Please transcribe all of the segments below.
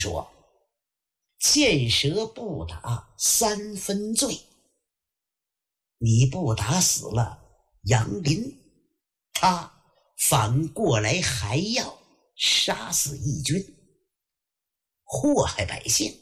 说：见蛇不打三分罪，你不打死了杨林，他反过来还要杀死义军，祸害百姓。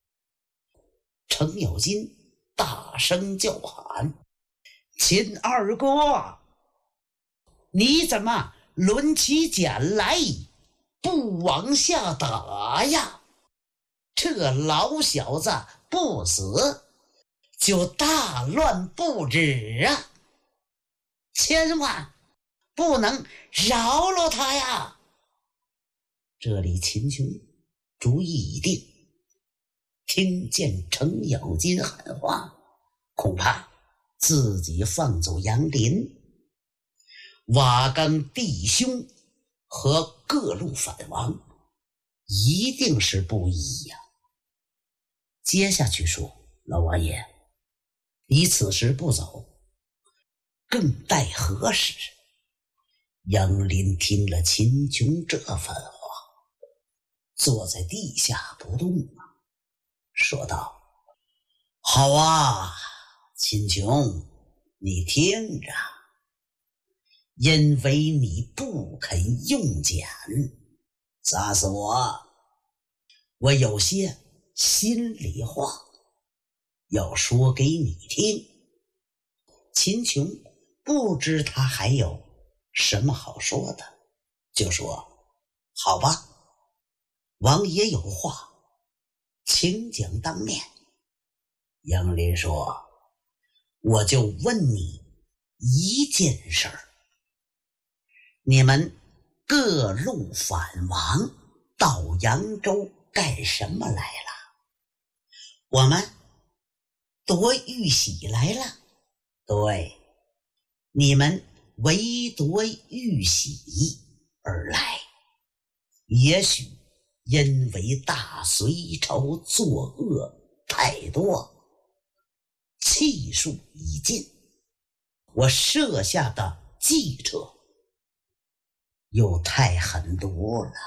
程咬金大声叫喊：秦二哥，你怎么抡起剑来不往下打呀？这老小子不死就大乱不止啊，千万不能饶了他呀！这里秦琼主意已定，听见程咬金喊话，恐怕自己放走杨林，瓦岗弟兄和各路反王一定是不依呀。接下去说：老王爷，你此时不走，更待何时？杨林听了秦琼这番话，坐在地下不动了，说道：好啊，秦琼，你听着，因为你不肯用剑杀死我，我有些心里话要说给你听。秦琼不知他还有什么好说的，就说：好吧，王爷有话请讲当面。杨林说：我就问你一件事儿，你们各路反王到扬州干什么来了？我们夺玉玺来了。对，你们为夺玉玺而来，也许因为大隋朝作恶太多，气数已尽，我设下的计策又太狠毒了，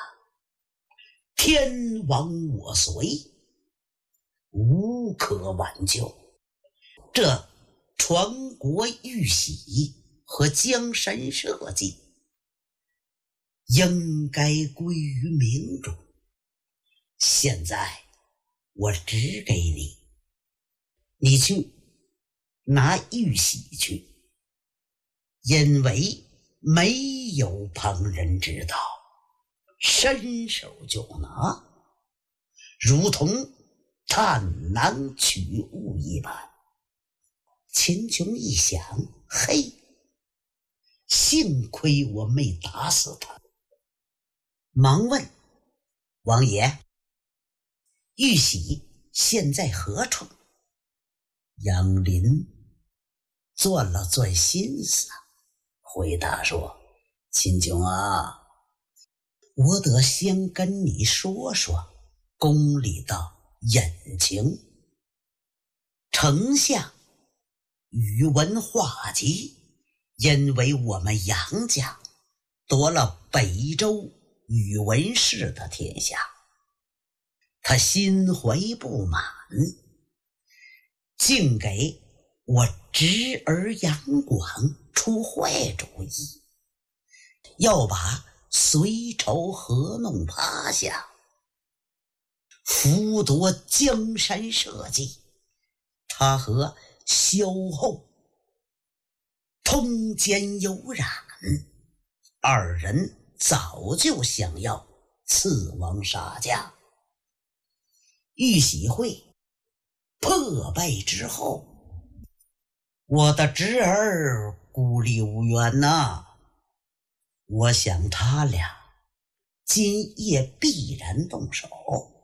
天亡我隋，无可挽救。这传国玉玺和江山社稷应该归于民众，现在我只给你，你去拿玉玺去，因为没有旁人知道，伸手就拿，如同探囊取物一般。秦琼一想，嘿，幸亏我没打死他，忙问：王爷，玉玺现在何处？杨林转了转心思，回答说：秦琼啊，我得先跟你说说宫里的隐情。丞相宇文化及因为我们杨家夺了北周宇文氏的天下，他心怀不满，竟给我侄儿杨广出坏主意，要把隋朝合弄趴下，俘夺江山社稷。他和萧后通奸有染，二人早就想要刺王杀驾。玉玺会破败之后，我的侄儿孤立无援呐，我想他俩今夜必然动手，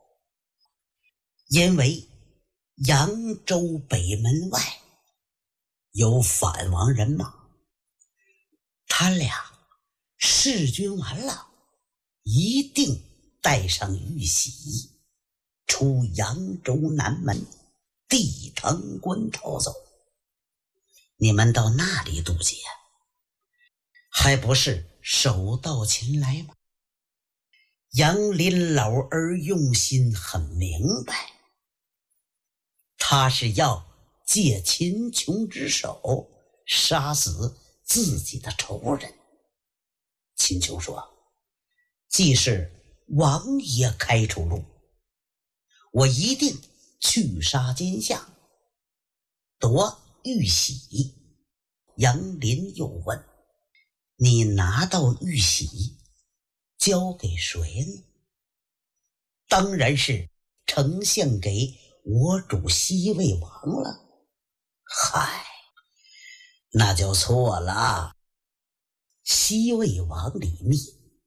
因为扬州北门外有反王人马，他俩弑君完了，一定带上玉玺出扬州南门地堂关逃走。你们到那里渡劫，还不是手到擒来吗？ 杨林老儿用心很明白，他是要借秦琼之手杀死自己的仇人。秦琼说，既是王爷开出路，我一定去杀奸相，夺玉玺。杨林又问，你拿到玉玺交给谁呢？当然是呈现给我主西魏王了。嗨，那就错了。西魏王李密，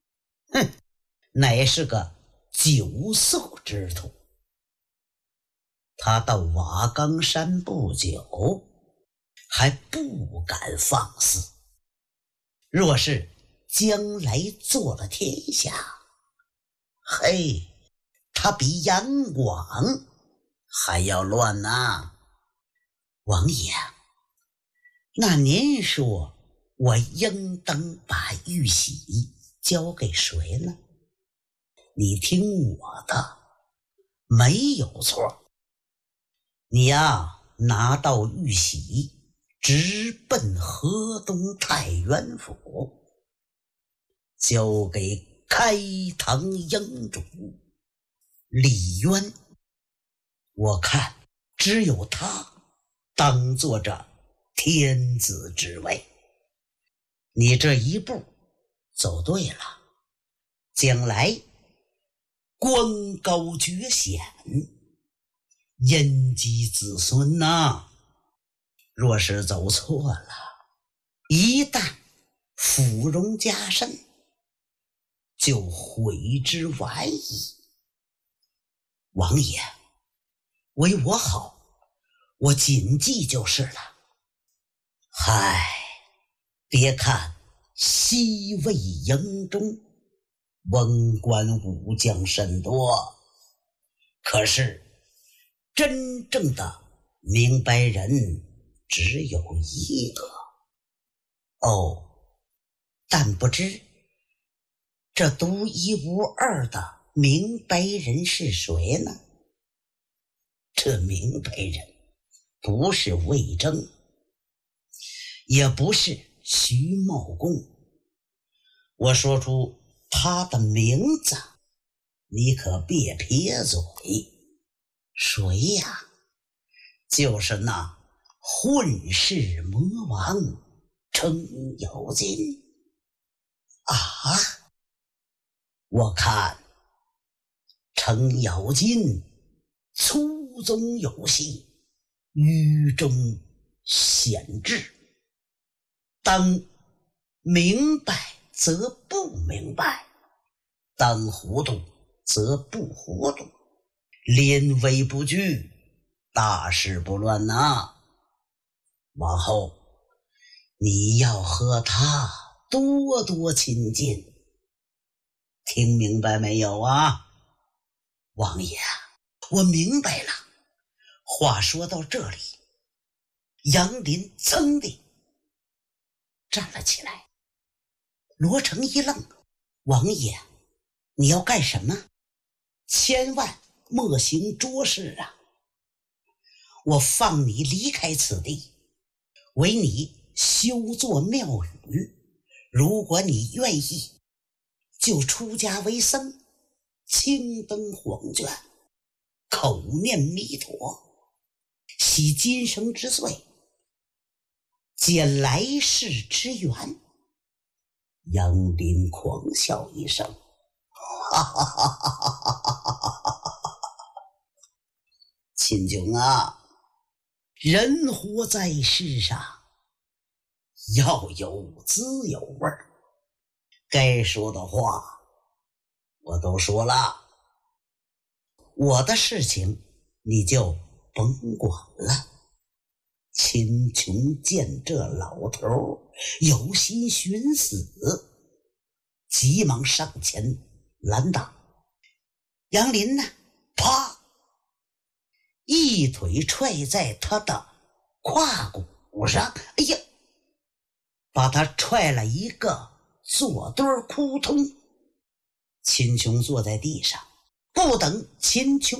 乃是个酒色之徒。他到瓦岗山不久，还不敢放肆。若是将来做了天下，嘿，他比杨广还要乱呐。王爷，那您说我应当把玉玺交给谁呢？你听我的，没有错。你呀，拿到玉玺，直奔河东太原府，交给开堂营主李渊。我看只有他当做这天子之位。你这一步走对了，将来官高爵显，荫及子孙呐。若是走错了，一旦腐荣加深，就悔之晚矣。王爷，为我好，我谨记就是了。嗨，别看西魏营中文官武将甚多，可是真正的明白人只有一个。但不知这独一无二的明白人是谁呢？这明白人不是魏征，也不是徐茂公。我说出他的名字，你可别撇嘴。谁呀？就是那混世魔王程咬金啊！我看程咬金粗中有细，愚中显智，当明白则不明白，当糊涂则不糊涂，临危不惧，大事不乱呐。往后你要和他多多亲近，听明白没有啊？王爷，我明白了。话说到这里，杨林噌地站了起来。罗成一愣，王爷，你要干什么？千万莫行拙事啊！我放你离开此地，为你修作庙宇，如果你愿意，就出家为僧，青灯黄卷，口念弥陀，洗今生之罪，解来世之缘。杨林狂笑一声，哈哈哈哈哈！秦琼啊，人活在世上要有滋有味，该说的话我都说了，我的事情你就甭管了。秦琼见这老头有心寻死，急忙上前拦挡。杨林呢，啪，一腿踹在他的胯骨上，哎呀，把他踹了一个坐墩扑通。 秦琼坐在地上，不等秦琼